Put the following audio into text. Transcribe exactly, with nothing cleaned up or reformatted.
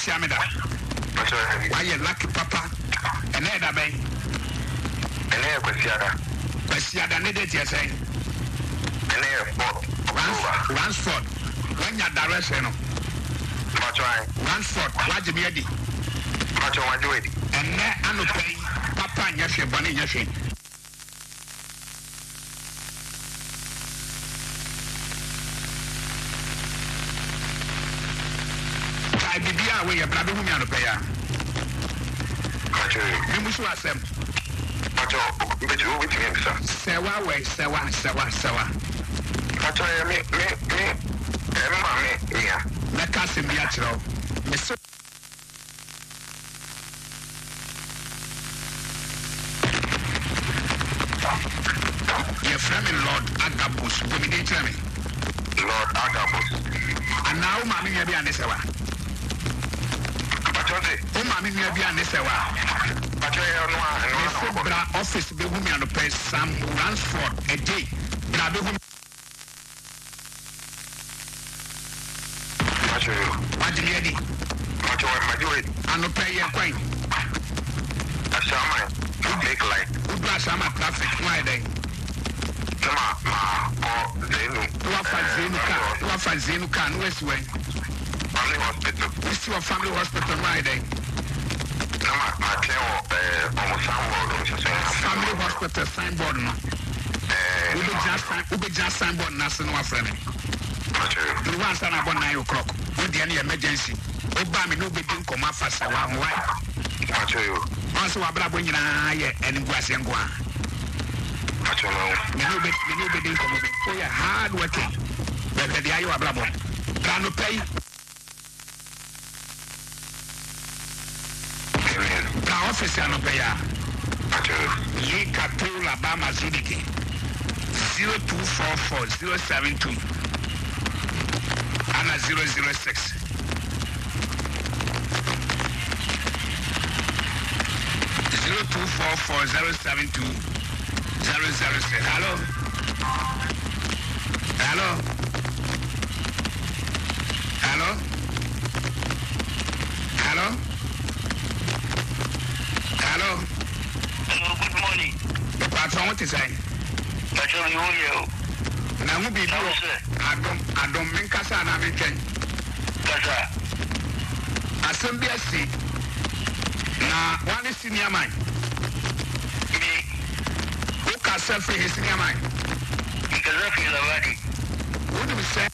besia me da why you lucky papa and e da ben ene e kwesiada kwesiada ne de tie say ene e for Ransford when ya direction no Machoi Ransford waje me adi Macho waje edi ene anopai papa nya hwe bone nya hwe ai bibia we ya brado hu mi anopai a Macho mi musu asem Macho betu wo biti mi sa sewa we sewa sewa sewa Macho me me me Emma me ya na kasi mi a chiro me so your friend Lord Agabus go me dey tell me Lord Agabus and now mama mi bia ne sewa Macho de o mama mi bia ne sewa Macho ya no a no bra office be hu mi anopai Sam Ransford a day bra be hu Macho waje di Macho waje edi anopai ye kwan Asama make like udra sama traffic why then ma ma o zenu wa fa zenu ka wa fa zenu ka no wesi wen family hospital wesi wa family hospital why then ma ma tell eh o sambo so family hospital signboard no eh we be just we be just signboard na se no afre me Macho the one sana about nine o'clock we dey any emergency o ba me no be din koma fa se wa why Macho once wa bra bo nyina ye eni guase ngwa Macho no me no be me no be din koma be o ya hard working be be dey ayo wa bra bo bra no pay bra office ya no pay ya Macho ye Katula Bama Zudiki zero two four four zero seven two and zero zero six zero two four four zero seven two zero zero six. Hello? Hello? Hello? Hello? Hello? Hello, good morning. The platform, what is it? That's all you hear. Na who be do adom adom menkasa na menken Kasa. Asem bi asi na one senior man Me. who can self his senior man Kasa fi labari. who do we say